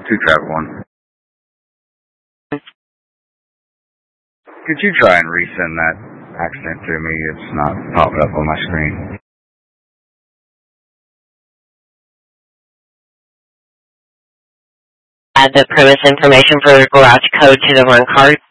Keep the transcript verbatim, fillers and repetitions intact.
two trap one. Could you try and resend that accident to me? It's not popping up on my screen. Add the premise information for the garage code to the run card.